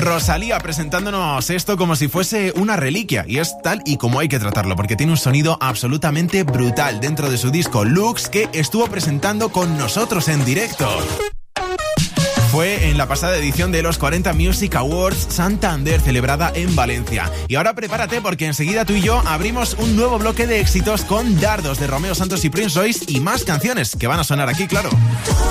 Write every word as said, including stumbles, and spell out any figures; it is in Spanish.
Rosalía presentándonos esto como si fuese una reliquia, y es tal y como hay que tratarlo, porque tiene un sonido absolutamente brutal dentro de su disco Lux, que estuvo presentando con nosotros en directo. Fue en la pasada edición de los cuarenta Music Awards Santander, celebrada en Valencia. Y ahora prepárate, porque enseguida tú y yo abrimos un nuevo bloque de éxitos con Dardos de Romeo Santos y Prince Royce y más canciones que van a sonar aquí, claro.